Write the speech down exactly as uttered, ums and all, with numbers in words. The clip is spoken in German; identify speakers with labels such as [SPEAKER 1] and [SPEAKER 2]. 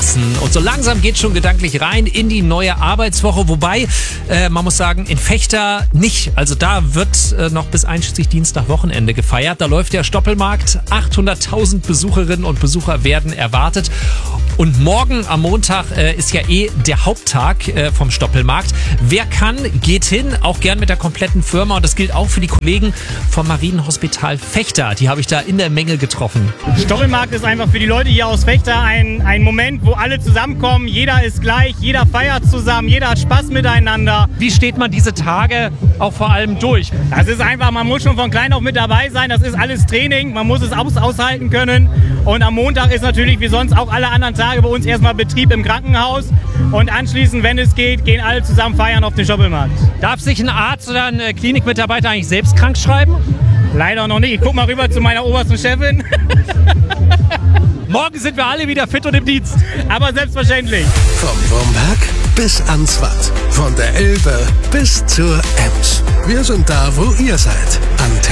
[SPEAKER 1] draußen. Und so langsam geht schon gedanklich rein in die neue Arbeitswoche. Wobei, äh, man muss sagen, in Vechta nicht. Also da wird äh, noch bis einschließlich Dienstag Wochenende gefeiert. Da läuft der Stoppelmarkt. achthunderttausend Besucherinnen und Besucher werden erwartet. Und morgen am Montag äh, ist ja eh der Haupttag äh, vom Stoppelmarkt. Wer kann, geht hin, auch gern mit der kompletten Firma. Und das gilt auch für die Kollegen vom Marienhospital Vechta. Die habe ich da in der Menge getroffen.
[SPEAKER 2] Stoppelmarkt ist einfach für die Leute hier aus Vechta ein, ein Moment, wo alle zusammenkommen. Jeder ist gleich, jeder feiert zusammen, jeder hat Spaß miteinander.
[SPEAKER 1] Wie steht man diese Tage auch vor allem durch?
[SPEAKER 2] Das ist einfach, man muss schon von klein auf mit dabei sein. Das ist alles Training, man muss es aus, aushalten können. Und am Montag ist natürlich wie sonst auch alle anderen Tage bei uns erstmal Betrieb im Krankenhaus. Und anschließend, wenn es geht, gehen alle zusammen feiern auf den Stoppelmarkt.
[SPEAKER 1] Darf sich ein Arzt oder ein Klinikmitarbeiter eigentlich selbst krank schreiben?
[SPEAKER 2] Leider noch nicht. Ich guck mal rüber zu meiner obersten Chefin.
[SPEAKER 1] Morgen sind wir alle wieder fit und im Dienst.
[SPEAKER 2] Aber selbstverständlich.
[SPEAKER 3] Vom Wurmberg bis ans Watt. Von der Elbe bis zur Ems. Wir sind da, wo ihr seid. Antenne